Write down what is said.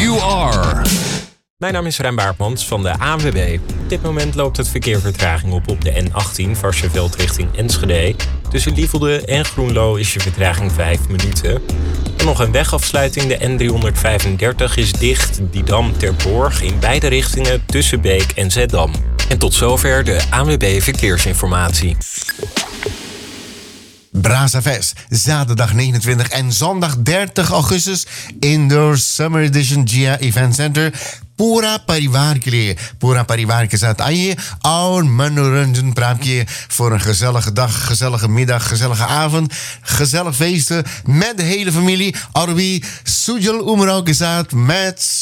You Are. Mijn naam is Rijn Baartmans van de ANWB. Op dit moment loopt het verkeer vertraging op de N18 Varsseveld richting Enschede. Tussen Lievelde en Groenlo is je vertraging 5 minuten. En nog een wegafsluiting, de N335 is dicht, Didam-Terborg in beide richtingen tussen Beek en Zeddam. En tot zover de ANWB Verkeersinformatie. Brazavest, zaterdag 29 en zondag 30 augustus Indoor Summer Edition GIA Event Center. Pura Parivar ke liye. Pura Parivar ke sath आइए और मनोरंजन प्राप्त किए voor een gezellige dag, gezellige middag, gezellige avond, gezellig feesten met de hele familie. और भी सुजल उमराव के साथ met